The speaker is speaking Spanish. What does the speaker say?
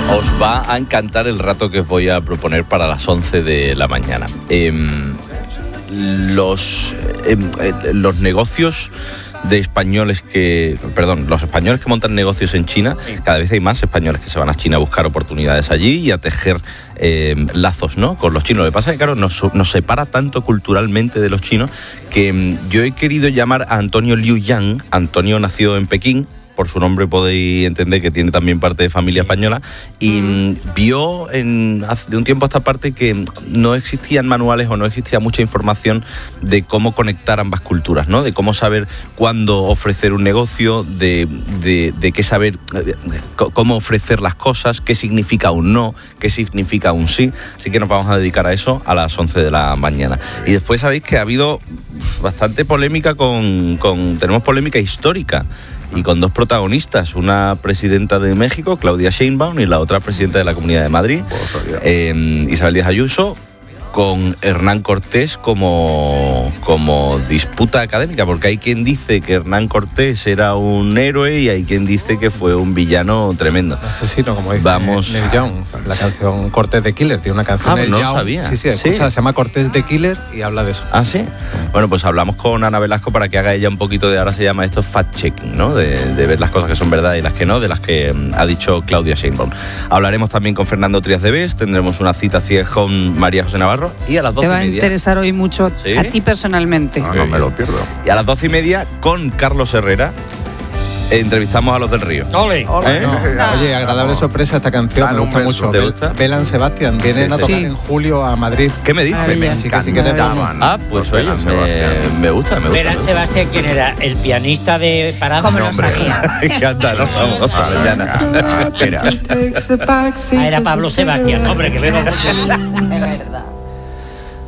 Os va a encantar el rato que os voy a proponer para las 11 de la mañana. Los negocios de españoles los españoles que montan negocios en China, cada vez hay más españoles que se van a China a buscar oportunidades allí y a tejer lazos, ¿no?, con los chinos. Lo que pasa es que, claro, nos separa tanto culturalmente de los chinos que yo he querido llamar a Antonio Liu Yang. Antonio nació en Pekín. Por su nombre podéis entender que tiene también parte de familia española, y vio de un tiempo a esta parte que no existían manuales o no existía mucha información de cómo conectar ambas culturas, ¿no? De cómo saber cuándo ofrecer un negocio, de qué saber, cómo ofrecer las cosas, qué significa un no, qué significa un sí. Así que nos vamos a dedicar a eso a las 11 de la mañana. Y después sabéis que ha habido bastante polémica tenemos polémica histórica. Y con dos protagonistas, una presidenta de México, Claudia Sheinbaum, y la otra presidenta de la Comunidad de Madrid, Isabel Díaz Ayuso, con Hernán Cortés como disputa académica, porque hay quien dice que Hernán Cortés era un héroe y hay quien dice que fue un villano tremendo. Asesino, como dice Neil Young. La canción Cortés de Killer tiene una canción. No lo sabía. Sí, escucha, se llama Cortés de Killer y habla de eso. ¿Ah, sí? Bueno, pues hablamos con Ana Velasco para que haga ella un poquito de, ahora se llama esto fact-checking, ¿no? De ver las cosas que son verdad y las que no, de las que ha dicho Claudia Sheinbaum. Hablaremos también con Fernando Trías de Bes, tendremos una cita ciega con María José Navarro, y a las 12:30... Te va a interesar hoy mucho, ¿sí?, a ti personalmente. No me lo pierdo. Y a las 12:30 con Carlos Herrera entrevistamos a los del Río. ¡Ole! Oye, agradable sorpresa esta canción, me gusta mucho. ¿Te gusta? Belan Sebastián, vienen a tocar en julio a Madrid. ¿Qué me dices? Así que si quieres... Pues oye, me gusta. Belan Sebastián, ¿quién era? ¿El pianista de Parada? ¿Cómo lo sabía? Me encanta, ¿no? Vamos hasta mañana. Era Pablo Sebastián, hombre, que vemos mucho. De verdad.